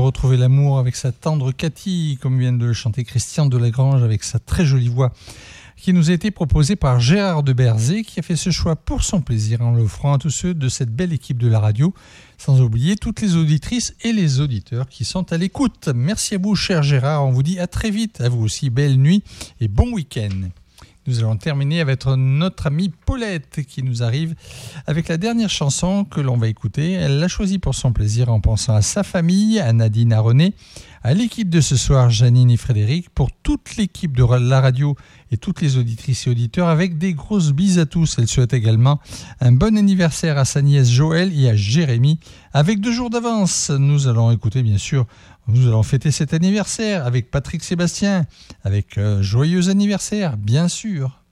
retrouver l'amour avec sa tendre Cathy, comme vient de le chanter Christian Delagrange avec sa très jolie voix, qui nous a été proposée par Gérard de Berzé, qui a fait ce choix pour son plaisir en l'offrant à tous ceux de cette belle équipe de la radio, sans oublier toutes les auditrices et les auditeurs qui sont à l'écoute. Merci à vous, cher Gérard, on vous dit à très vite, à vous aussi, belle nuit et bon week-end. Nous allons terminer avec notre amie Paulette qui nous arrive avec la dernière chanson que l'on va écouter. Elle l'a choisie pour son plaisir en pensant à sa famille, à Nadine, à René, à l'équipe de ce soir, Janine et Frédéric, pour toute l'équipe de la radio et toutes les auditrices et auditeurs avec des grosses bises à tous. Elle souhaite également un bon anniversaire à sa nièce Joël et à Jérémy. Avec 2 jours d'avance, nous allons écouter bien sûr, nous allons fêter cet anniversaire avec Patrick Sébastien, avec joyeux anniversaire, bien sûr.